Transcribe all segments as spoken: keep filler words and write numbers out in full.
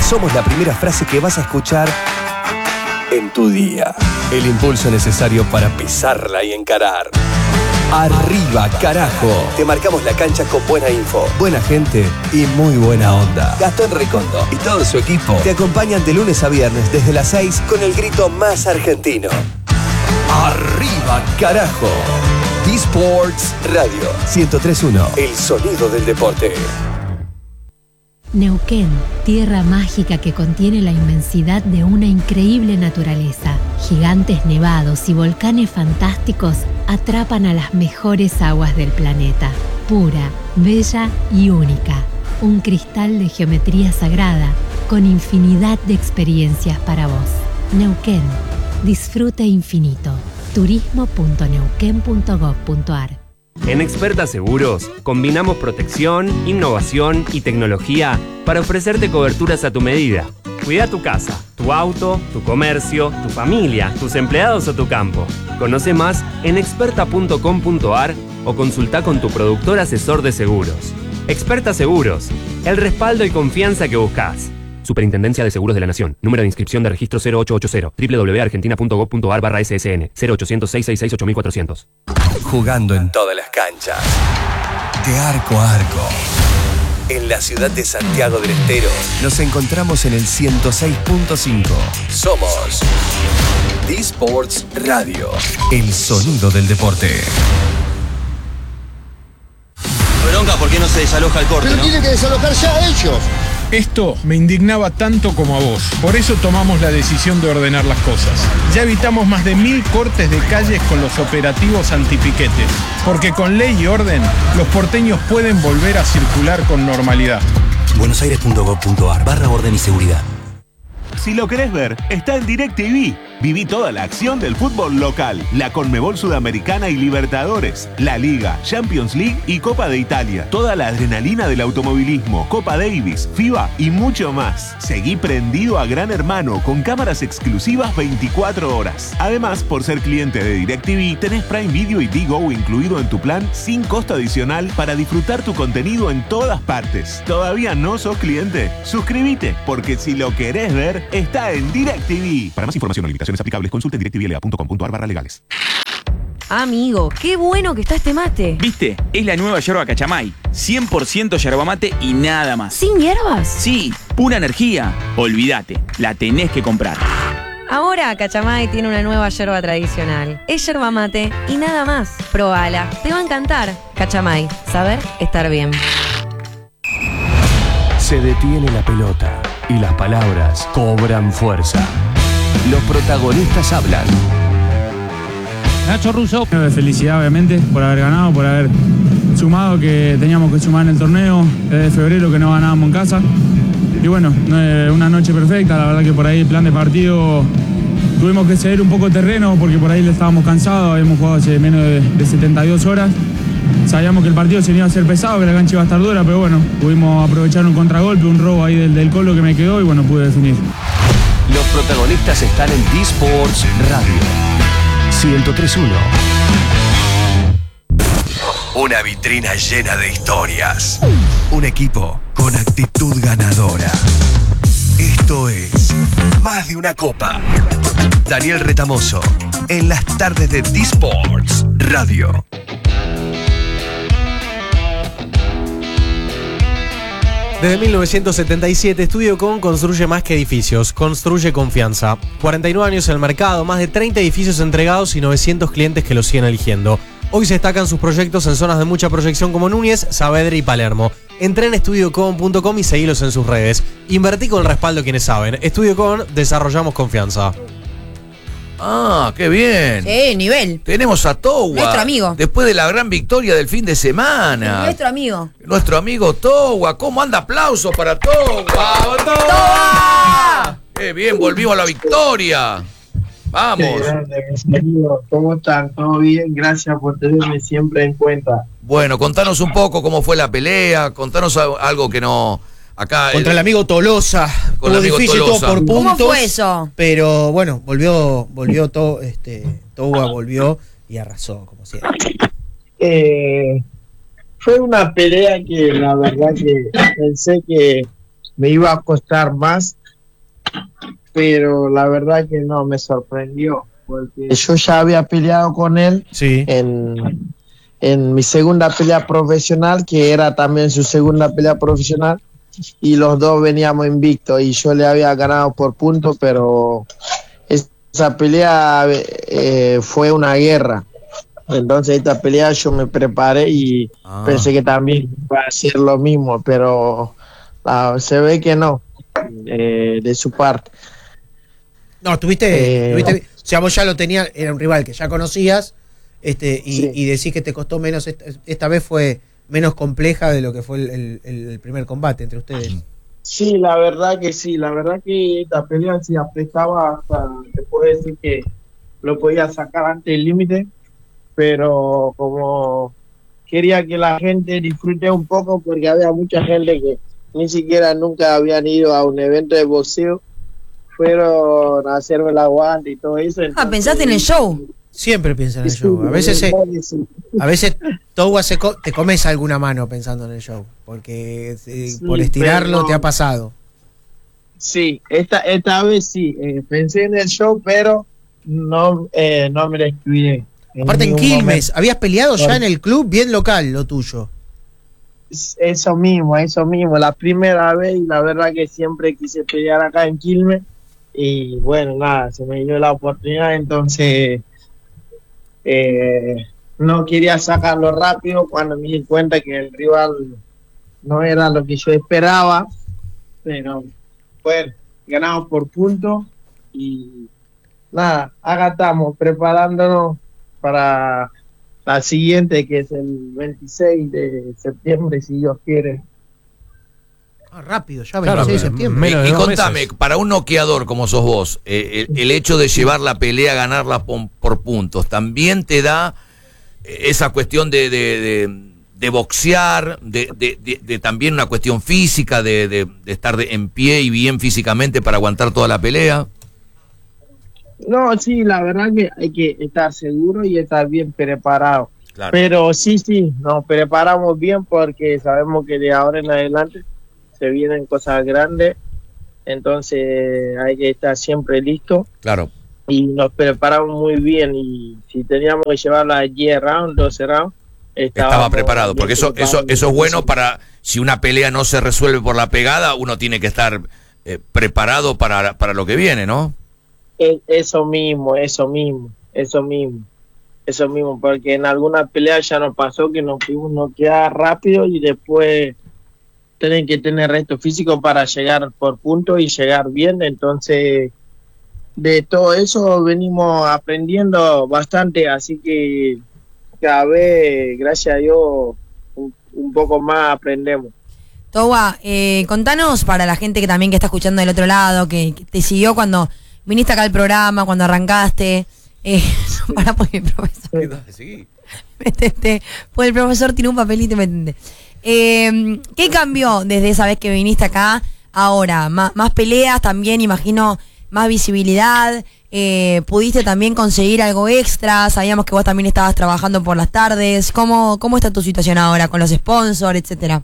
somos la primera frase que vas a escuchar en tu día. El impulso necesario para pisarla y encarar. Arriba, carajo. Te marcamos la cancha con buena info, buena gente y muy buena onda. Gastón Recondo y todo su equipo te acompañan de lunes a viernes desde las seis con el grito más argentino. Arriba, carajo. D-Sports Radio ciento tres punto uno. El sonido del deporte. Neuquén, tierra mágica que contiene la inmensidad de una increíble naturaleza. Gigantes nevados y volcanes fantásticos atrapan a las mejores aguas del planeta. Pura, bella y única. Un cristal de geometría sagrada con infinidad de experiencias para vos. Neuquén, disfrute infinito. turismo punto neuquén punto gob punto ar. En Experta Seguros, combinamos protección, innovación y tecnología para ofrecerte coberturas a tu medida. Cuida tu casa, tu auto, tu comercio, tu familia, tus empleados o tu campo. Conoce más en experta punto com punto ar o consulta con tu productor asesor de seguros. Experta Seguros, el respaldo y confianza que buscas. Superintendencia de Seguros de la Nación. Número de inscripción de registro cero ocho ocho cero. doble u doble u doble u punto argentina punto gob punto ar barra ese ese ene. cero ochocientos, seiscientos sesenta y seis, ocho mil cuatrocientos. Jugando en todas las canchas. De arco a arco. En la ciudad de Santiago del Estero nos encontramos en el ciento seis punto cinco. Somos D-Sports Radio. El sonido del deporte. Bronca, ¿por qué no se desaloja el corte? Pero ¿no? tiene que desalojar ya ellos. Esto me indignaba tanto como a vos. Por eso tomamos la decisión de ordenar las cosas. Ya evitamos más de mil cortes de calles con los operativos antipiquetes. Porque con ley y orden, los porteños pueden volver a circular con normalidad. buenosaires punto gob punto ar barra orden y seguridad. Si lo querés ver, está en DirecTV. Viví toda la acción del fútbol local, la Conmebol Sudamericana y Libertadores, la Liga, Champions League y Copa de Italia. Toda la adrenalina del automovilismo, Copa Davis, FIBA y mucho más. Seguí prendido a Gran Hermano con cámaras exclusivas veinticuatro horas. Además, por ser cliente de DirecTV, tenés Prime Video y Digo incluido en tu plan sin costo adicional para disfrutar tu contenido en todas partes. ¿Todavía no sos cliente? Suscríbete, porque si lo querés ver, está en DirecTV. Para más información o limitaciones aplicables, consulte en directivl punto com punto ar barra legales. Amigo, qué bueno que está este mate. ¿Viste? Es la nueva yerba Cachamay. cien por ciento yerba mate y nada más. ¿Sin hierbas? Sí, pura energía. Olvídate, la tenés que comprar. Ahora Cachamay tiene una nueva yerba tradicional. Es yerba mate y nada más. Probala, te va a encantar. Cachamay, saber estar bien. Se detiene la pelota y las palabras cobran fuerza. Los protagonistas hablan. Nacho Russo. De felicidad, obviamente, por haber ganado, por haber sumado, que teníamos que sumar en el torneo. Desde febrero que no ganábamos en casa. Y bueno, una noche perfecta. La verdad que por ahí el plan de partido tuvimos que ceder un poco de terreno porque por ahí le estábamos cansados. Habíamos jugado hace menos de, de setenta y dos horas. Sabíamos que el partido se iba a ser pesado, que la cancha iba a estar dura, pero bueno, pudimos aprovechar un contragolpe, un robo ahí del, del Colo que me quedó y bueno, pude definir. Los protagonistas están en D-Sports Radio ciento tres punto uno. Una vitrina llena de historias. Un equipo con actitud ganadora. Esto es Más de una Copa. Daniel Retamoso, en las tardes de D-Sports Radio. Desde mil novecientos setenta y siete, Estudiocom construye más que edificios, construye confianza. cuarenta y nueve años en el mercado, más de treinta edificios entregados y novecientos clientes que los siguen eligiendo. Hoy se destacan sus proyectos en zonas de mucha proyección como Núñez, Saavedra y Palermo. Entré en estudiocom punto com y seguilos en sus redes. Invertí con el respaldo de quienes saben. Estudiocom, desarrollamos confianza. Ah, qué bien. Sí, nivel. Tenemos a Towa. Nuestro amigo. Después de la gran victoria del fin de semana. Nuestro amigo. Nuestro amigo Towa. ¿Cómo anda? Aplausos para Towa. ¡Towa! Qué bien, volvimos a la victoria. Vamos. Qué grande, mis amigos. ¿Cómo están? ¿Todo bien? Gracias por tenerme siempre en cuenta. Bueno, contanos un poco cómo fue la pelea. Contanos algo que no... Acá Contra el, el amigo Tolosa. Con el amigo difícil, Tolosa. Todo por puntos. ¿Cómo fue eso? Pero bueno, volvió, volvió todo, este, Towa volvió y arrasó, como siempre. Eh, fue una pelea que la verdad que pensé que me iba a costar más pero la verdad que no, me sorprendió, porque yo ya había peleado con él sí. en, en mi segunda pelea profesional, que era también su segunda pelea profesional, y los dos veníamos invictos, y yo le había ganado por puntos, pero esa pelea eh, fue una guerra. Entonces esta pelea yo me preparé y ah. pensé que también iba a ser lo mismo, pero ah, se ve que no, eh, de su parte. No, tuviste, eh, tuviste, o sea, vos ya lo tenías, era un rival que ya conocías, este, y, sí. y decís que te costó menos, esta, esta vez fue menos compleja de lo que fue el, el, el primer combate entre ustedes. Sí, la verdad que sí, la verdad que esta pelea se apretaba hasta, te puedo decir que lo podía sacar antes del límite, pero como quería que la gente disfrute un poco, porque había mucha gente que ni siquiera nunca habían ido a un evento de boxeo, fueron a hacerme el aguante y todo eso. Entonces, ah, ¿pensaste en el show? Siempre piensa en el show. A veces se, a veces todo se co te comes alguna mano pensando en el show, porque eh, sí, por estirarlo te ha pasado. Sí, esta esta vez sí, eh, pensé en el show, pero no eh, no me descuidé. Aparte en Quilmes, momento. Habías peleado ya en el club, bien local lo tuyo. Eso mismo, eso mismo, la primera vez, y la verdad que siempre quise pelear acá en Quilmes, y bueno, nada, se me dio la oportunidad, entonces eh, no quería sacarlo rápido cuando me di cuenta que el rival no era lo que yo esperaba, pero bueno, ganamos por puntos, y nada, acá estamos preparándonos para la siguiente, que es el veintiséis de septiembre, si Dios quiere. Ah, rápido, ya veintiséis de septiembre. Y, y contame, meses. Para un noqueador como sos vos, eh, el, el hecho de llevar la pelea, ganarla por, por puntos, ¿también te da esa cuestión de, de, de, de boxear, de, de, de, de también una cuestión física, de, de, de estar de, en pie y bien físicamente para aguantar toda la pelea? No, sí, la verdad que hay que estar seguro y estar bien preparado. Claro. Pero sí, sí, nos preparamos bien porque sabemos que de ahora en adelante se vienen cosas grandes, entonces hay que estar siempre listo. Claro. Y nos preparamos muy bien, y si teníamos que llevarlo a diez rounds, doce rounds, estaba preparado, porque eso, eso, eso es bueno para, si una pelea no se resuelve por la pegada, uno tiene que estar eh, preparado para, para lo que viene, ¿no? Eso mismo, eso mismo, eso mismo, eso mismo, porque en alguna pelea ya nos pasó que nos fuimos noquear rápido y después tienen que tener resto físico para llegar por puntos y llegar bien. Entonces, de todo eso venimos aprendiendo bastante, así que cada vez, gracias a Dios, un, un poco más aprendemos. Towa, eh, contanos para la gente que también que está escuchando del otro lado, que, que te siguió cuando viniste acá al programa, cuando arrancaste, eh, para porque el profesor, sí. Metete, pues el profesor tiene un papelito, ¿me entiendes? Eh, ¿Qué cambió desde esa vez que viniste acá ahora? Más, más peleas también, imagino, más visibilidad, eh, pudiste también conseguir algo extra, sabíamos que vos también estabas trabajando por las tardes. ¿Cómo, cómo está tu situación ahora con los sponsors, etcétera?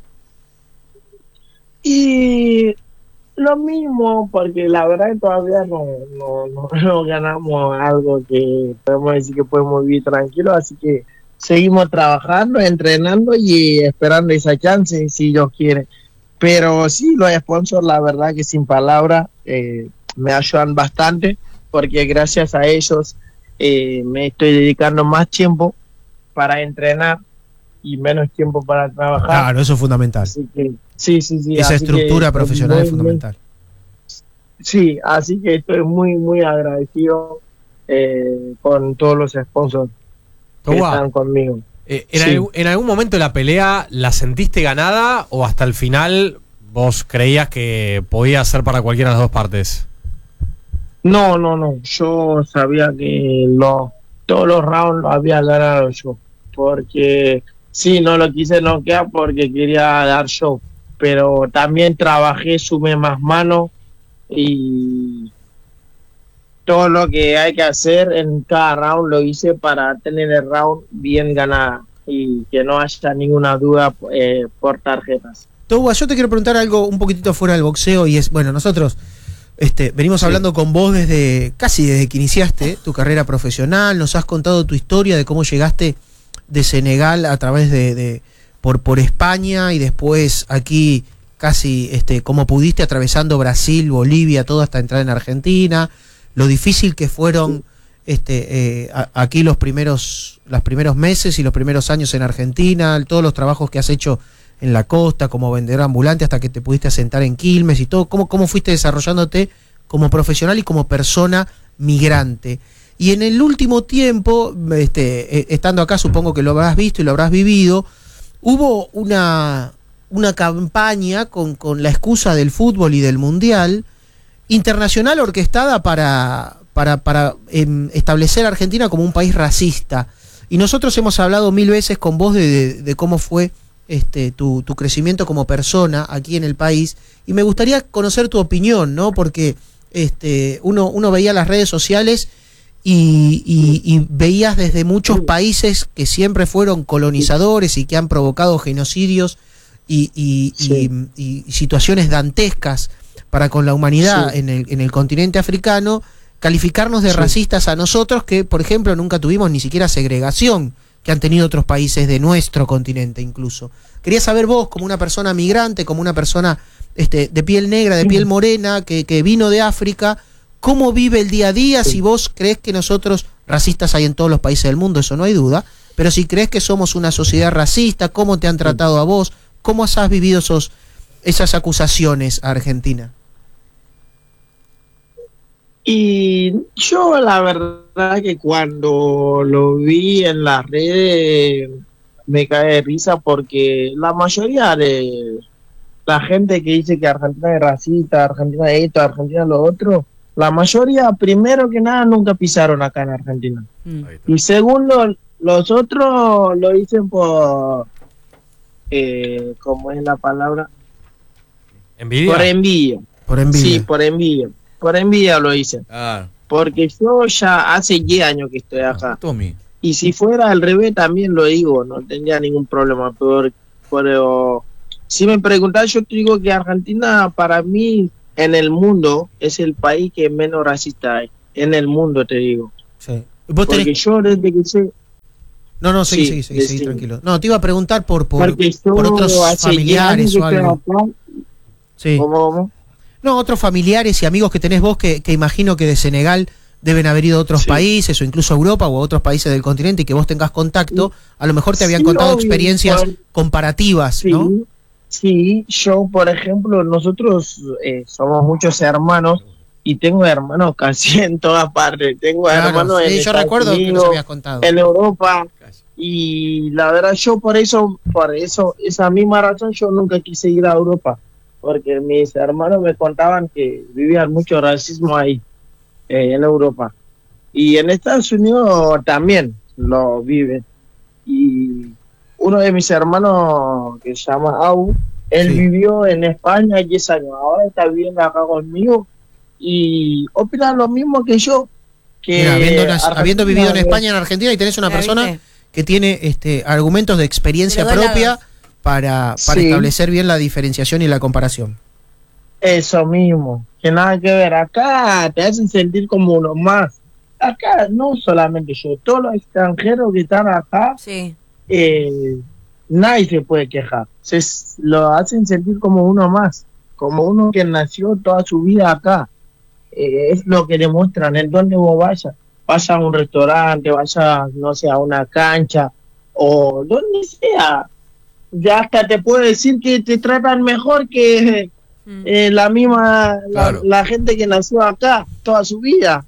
Y lo mismo, porque la verdad que todavía no, no, no, no ganamos algo que podemos decir que podemos vivir tranquilos, así que seguimos trabajando, entrenando y esperando esa chance, si Dios quiere. Pero sí, los sponsors, la verdad que sin palabras, eh, me ayudan bastante, porque gracias a ellos eh, me estoy dedicando más tiempo para entrenar y menos tiempo para trabajar. Claro, eso es fundamental. Así que, sí, sí, sí. Esa así estructura que, profesional muy, es fundamental. Sí, así que estoy muy, muy agradecido eh, con todos los sponsors que Towa, están conmigo. Eh, ¿en, Sí. algún, ¿En algún momento de la pelea la sentiste ganada o hasta el final vos creías que podía ser para cualquiera de las dos partes? No, no, no. Yo sabía que lo, todos los rounds los había ganado yo. Porque sí, no lo quise noquear porque quería dar show. Pero también trabajé, sumé más manos y todo lo que hay que hacer en cada round lo hice para tener el round bien ganado y que no haya ninguna duda eh, por tarjetas. Towa, yo te quiero preguntar algo un poquitito fuera del boxeo y es, bueno, nosotros Este, venimos hablando con vos desde casi desde que iniciaste tu carrera profesional, nos has contado tu historia de cómo llegaste de Senegal a través de, de por, por España y después aquí casi este, cómo pudiste atravesando Brasil, Bolivia, todo hasta entrar en Argentina, lo difícil que fueron este, eh, a, aquí los primeros, los primeros meses y los primeros años en Argentina, todos los trabajos que has hecho en la costa como vendedor ambulante hasta que te pudiste asentar en Quilmes y todo, cómo, cómo fuiste desarrollándote como profesional y como persona migrante. Y en el último tiempo, este, eh, estando acá, supongo que lo habrás visto y lo habrás vivido, hubo una, una campaña con, con la excusa del fútbol y del mundial internacional orquestada para, para, para eh, establecer a Argentina como un país racista. Y nosotros hemos hablado mil veces con vos de, de, de cómo fue este, tu, tu crecimiento como persona aquí en el país. Y me gustaría conocer tu opinión, ¿no? Porque este, uno, uno veía las redes sociales y, y, y veías desde muchos países que siempre fueron colonizadores y que han provocado genocidios y, y, sí. y, y situaciones dantescas para con la humanidad sí. en, el, en el continente africano, calificarnos de sí. racistas a nosotros que, por ejemplo, nunca tuvimos ni siquiera segregación que han tenido otros países de nuestro continente incluso. Quería saber vos, como una persona migrante, como una persona este, de piel negra, de piel morena, que, que vino de África, ¿cómo vive el día a día? Sí. Si vos crees que nosotros, racistas hay en todos los países del mundo, eso no hay duda, pero si crees que somos una sociedad racista, ¿cómo te han tratado a vos? ¿Cómo has vivido esos, esas acusaciones a Argentina? Y yo la verdad que cuando lo vi en las redes me cae de risa porque la mayoría de la gente que dice que Argentina es racista, Argentina es esto, Argentina es lo otro, la mayoría primero que nada nunca pisaron acá en Argentina. Mm. Y segundo, los otros lo dicen por, eh, ¿cómo es la palabra? ¿Envidia? Por envidia. Por envidia. Sí, por envidia. Por envidia lo hice. Ah. Porque yo ya hace diez años que estoy acá. Tommy. Y si fuera al revés también lo digo, no tendría ningún problema. Pero, pero si me preguntas, yo te digo que Argentina para mí en el mundo es el país que menos racista hay. En el mundo te digo. Sí. ¿Vos tenés... Porque yo desde que sé... No, no, seguí, sí, seguí, seguí, seguí, seguí, tranquilo. No, te iba a preguntar por, por, por otros familiares o algo. Acá. Sí. ¿Cómo, cómo? No, otros familiares y amigos que tenés vos que, que imagino que de Senegal deben haber ido a otros sí. países o incluso a Europa o a otros países del continente y que vos tengas contacto, a lo mejor te habían sí, contado obvio, experiencias por... comparativas, sí, ¿no? Sí, yo por ejemplo, nosotros eh, somos muchos hermanos y tengo hermanos casi en todas partes, tengo claro, hermanos sí, en yo Estados recuerdo Unidos, que nos habías contado. En Europa y la verdad yo por eso, por eso, esa misma razón yo nunca quise ir a Europa. Porque mis hermanos me contaban que vivían mucho racismo ahí, eh, en Europa. Y en Estados Unidos también lo viven. Y uno de mis hermanos, que se llama Au, él sí. vivió en España diez años. Ahora está viviendo acá conmigo y opina lo mismo que yo. Que Mira, habiendo, habiendo vivido en España, en Argentina, y tenés una persona que tiene este, argumentos de experiencia propia para, para sí. establecer bien la diferenciación y la comparación. Eso mismo, que nada que ver. Acá te hacen sentir como uno más. Acá no solamente yo, todos los extranjeros que están acá, sí. eh, nadie se puede quejar. Se lo hacen sentir como uno más, como uno que nació toda su vida acá. Eh, es lo que demuestran en donde vos vayas. Vaya a un restaurante, vaya, no sé, a una cancha o donde sea. Ya hasta te puedo decir que te tratan mejor que eh, la misma claro. la, la gente que nació acá toda su vida.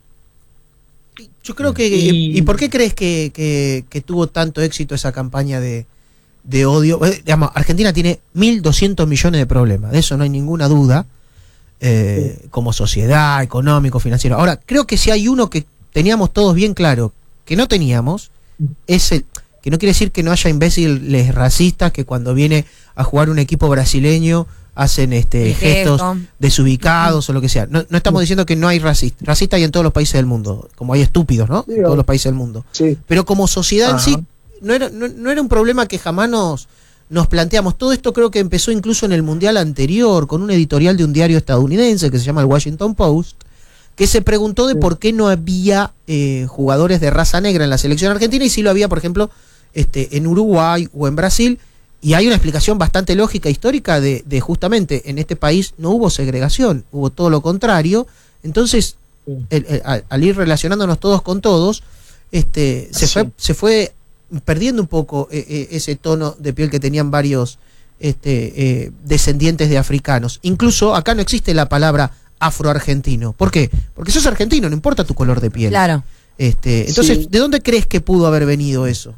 Yo creo que y, ¿y por qué crees que, que, que tuvo tanto éxito esa campaña de, de odio? Eh, digamos, Argentina tiene mil doscientos millones de problemas, de eso no hay ninguna duda, eh, sí. como sociedad, económico, financiero. Ahora, creo que si hay uno que teníamos todos bien claro que no teníamos, es el que no quiere decir que no haya imbéciles racistas que cuando viene a jugar un equipo brasileño hacen este gestos desubicados o lo que sea. No, no estamos diciendo que no hay racistas. Racistas hay en todos los países del mundo, como hay estúpidos, ¿no? En todos los países del mundo. Sí. Pero como sociedad Ajá. en sí, no era, no, no era un problema que jamás nos, nos planteamos. Todo esto creo que empezó incluso en el Mundial anterior, con un editorial de un diario estadounidense que se llama el Washington Post, que se preguntó de por qué no había eh, jugadores de raza negra en la selección argentina y si lo había, por ejemplo, este, en Uruguay o en Brasil. Y hay una explicación bastante lógica, histórica, de, de justamente en este país no hubo segregación, hubo todo lo contrario. Entonces, el, el, al, al ir relacionándonos todos con todos, este, se, fue, se fue perdiendo un poco eh, eh, ese tono de piel que tenían varios este, eh, descendientes de africanos. Incluso acá no existe la palabra afroargentino. ¿Por qué? Porque sos argentino, no importa tu color de piel. Claro. Este, entonces, Sí. ¿de dónde crees que pudo haber venido eso?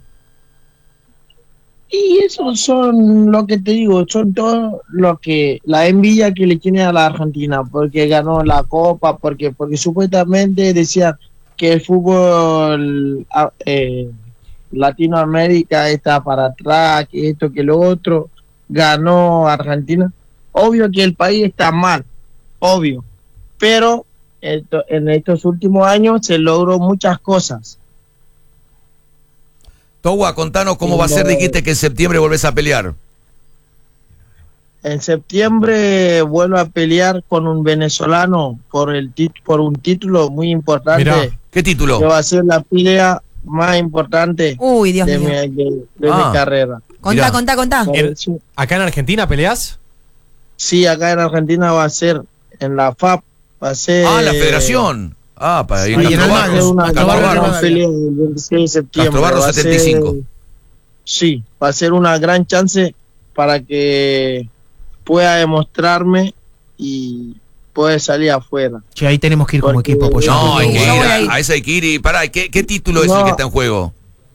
Y eso son lo que te digo, son todo lo que, la envidia que le tiene a la Argentina, porque ganó la Copa, porque, porque supuestamente decían que el fútbol ah, eh, Latinoamérica está para atrás, que esto, que lo otro, ganó Argentina. Obvio que el país está mal, obvio, pero esto, en estos últimos años se logró muchas cosas. Togua, contanos cómo va a ser, dijiste que en septiembre volvés a pelear. En septiembre vuelvo a pelear con un venezolano por el tit por un título muy importante. Mirá, ¿qué título? Que va a ser la pelea más importante Uy, Dios de, mío. mi, de, de Ah. mi carrera. Contá, contá, contá. En- ¿Acá en Argentina peleás? Sí, acá en Argentina va a ser en la F A P, va a ser... Ah, la federación. Ah, para ir Ahí a en Castro Almagro, Barros. una, Castro va a haber Barros. una pelea el veintiséis de septiembre. Castro Barros va a setenta y cinco. ser- sí, va a ser una gran chance para que pueda demostrarme y pueda salir afuera. Che, ahí tenemos que ir como Porque- equipo apoyando. No, hay que ir Yo voy a, a ir. a esa hay que ir y pará, ¿qué, qué título es el No. que está en juego?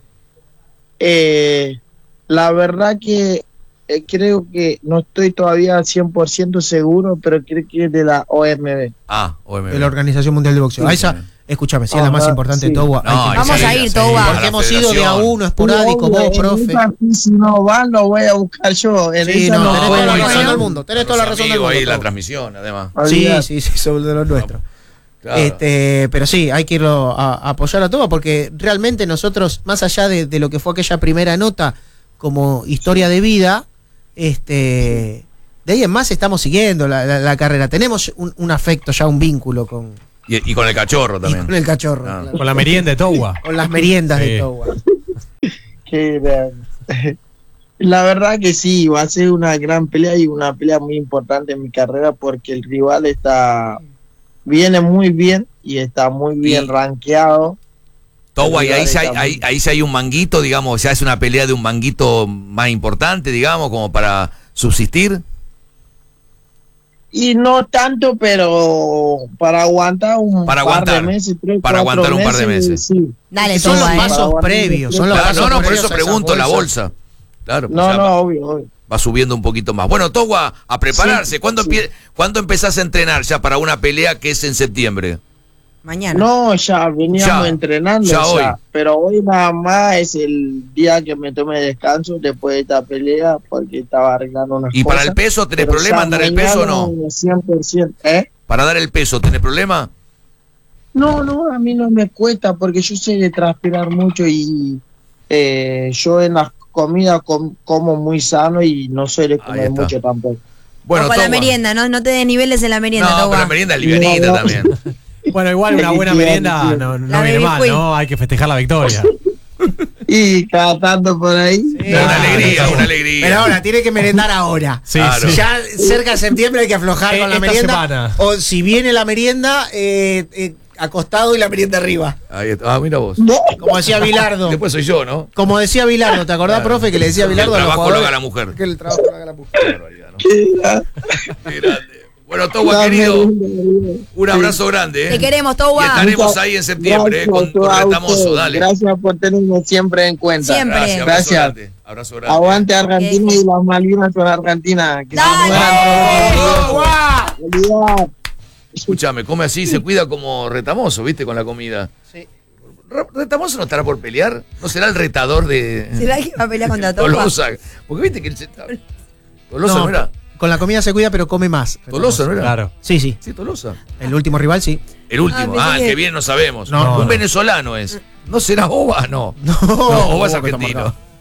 Eh, la verdad que eh, creo que no estoy todavía cien por ciento seguro, pero creo que es de la O M B. Ah, O M B. De la Organización Mundial de Boxeo. Sí. Ah, esa, escúchame, si es la más Ajá, importante sí. de Togua. No, hay que hay que Vamos ir, a ir, sí, Togua. a Porque la hemos ido de a federación. uno esporádico, No, vos, en profe. esa, si no van, lo voy a buscar yo. En Sí, esa no, no, tenés puedo toda la ir. razón del mundo. Tenés toda la razón del Amigos mundo. ahí, la Togua. transmisión, además. Sí, Olvidate. sí, sí, son de los nuestros. Claro. Este, pero sí, hay que irlo a, a apoyar a Togua porque realmente nosotros, más allá de, de lo que fue aquella primera nota como historia de vida, este, de ahí en más estamos siguiendo la, la- la carrera. Tenemos un, un afecto ya, un vínculo con, Y, y con el cachorro y también. con el cachorro, Ah. claro. Con la merienda de Togua. Con las meriendas Sí. de Togua. Que la- La verdad que sí, va a ser una gran pelea y una pelea muy importante en mi carrera porque el rival está viene muy bien y está muy bien Y- rankeado. Togua, y ahí Rival sí hay, está ahí, muy- ahí sí hay un manguito, digamos, ya es una pelea de un manguito más importante, digamos, como para subsistir. Y no tanto, pero para aguantar un Para par aguantar, de meses, tres, para cuatro aguantar un par de meses. Sí. Dale, Son los Togua, eh. pasos Para aguantar previos, un- son los Claro, pasos no, no, por previos eso a esas pregunto la bolsas. bolsa. Claro, pues No, ya no, va, obvio, obvio. va subiendo un poquito más. Bueno, Togua, a prepararse. Sí, ¿Cuándo, sí. empie- ¿Cuándo empezás a entrenar ya para una pelea que es en septiembre? Mañana. No, ya veníamos Ya, entrenando, ya ya, hoy. pero hoy nada más es el día que me tomé descanso después de esta pelea porque estaba arreglando unas ¿Y cosas. para el peso tenés Pero problema ya en dar el peso o no? mañana cien por ciento, ¿eh? ¿Para dar el peso tenés problema? No, no, a mí no me cuesta porque yo sé de transpirar mucho y eh, yo en las comidas com- como muy sano y no soy de comer está. mucho tampoco. Bueno, o con la Togua. merienda, ¿no? No te des niveles en la merienda, No, Togua. pero la merienda es livianita No, no. también. Bueno, igual una buena merienda no, no La viene Baby mal, Queen. ¿no? Hay que festejar la victoria. Y cada tanto por ahí. Una alegría, una alegría. Pero ahora, tiene que merendar ahora. Sí, Claro. sí. Ya cerca de septiembre hay que aflojar Eh, con la esta merienda. semana. O si viene la merienda, eh, eh, acostado y la merienda arriba. Ahí está. Ah, mira vos. No, Como decía Bilardo. Después soy yo, ¿no? Como decía Bilardo, ¿te acordás, profe, que le decía a Que el Bilardo a los trabajo lo jugadores? haga la mujer. Que el trabajo lo haga la mujer. Qué barbaridad, ¿no? Qué grande. Bueno, Togua, no, querido, no, un abrazo grande. ¿eh? Te queremos, Y Togua. estaremos ahí en septiembre, eh, con, Gracias con a Retamoso, ustedes. dale. Gracias por tenerme siempre en cuenta. Siempre. Gracias, abrazo Gracias. grande. Abrazo grande. Aguante Argentina y las Malvinas son Argentina. Que se ¡Dale! mueran. Olvidar. Escúchame, come así, se cuida como Retamoso, ¿viste? Con la comida. Sí. Re- ¿Retamoso no estará por pelear? ¿No será el retador de ¿Será que va a pelear contra Togua? Tolosa? Porque viste que él se... Tolosa no, No, era. Con la comida se cuida, pero come más. Tolosa no era. Claro. Sí, sí. Sí, Tolosa. El último rival, sí. El último. Ah, Ah, pensé el que- que viene no sabemos. No, un no. venezolano es. ¿No será Oba? No. No, No, Oba es que está argentino. marcado.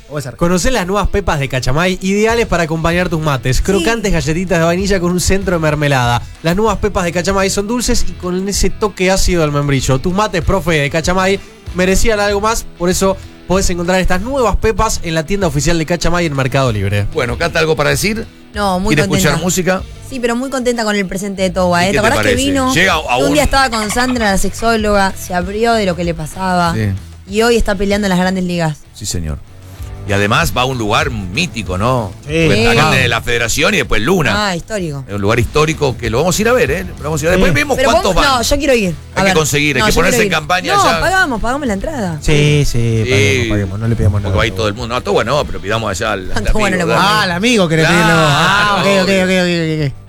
O esa. Conocé las nuevas pepas de Cachamay, ideales para acompañar tus mates. Crocantes galletitas de vainilla con un centro de mermelada. Las nuevas pepas de Cachamay son dulces y con ese toque ácido del membrillo. Tus mates, profe, de Cachamay merecían algo más, por eso podés encontrar estas nuevas pepas en la tienda oficial de Cachamay en Mercado Libre. Bueno, ¿Cata algo para decir? No, muy ¿Quiere contenta. escuchar música? Sí, pero muy contenta con el presente de Toba, ¿Y ¿eh? qué ¿Te te acordás que parece? vino? Llega a un un- día estaba con Sandra, la sexóloga, se abrió de lo que le pasaba. Sí. Y hoy está peleando en las grandes ligas. Sí, señor. Y además va a un lugar mítico, ¿no? Sí. Pues acá Sí. en la Federación y después Luna. Ah, histórico. Es un lugar histórico que lo vamos a ir a ver, ¿eh? Lo vamos a ir a ver. Después vemos Pero cuántos vos- van. No, yo quiero ir. A Hay ver. que conseguir, hay No, que yo ponerse quiero en ir. campaña No, ya. pagamos, pagamos la entrada. Sí, sí, Sí. paguemos, paguemos, no le pidamos nada. Porque va a ir todo el mundo. No, todo bueno, pero pidamos allá al, al Todo bueno amigo, le dale. Ah, al amigo que le Claro, piden luego. Ah, ok, ok, obvio. ok, ok, ok.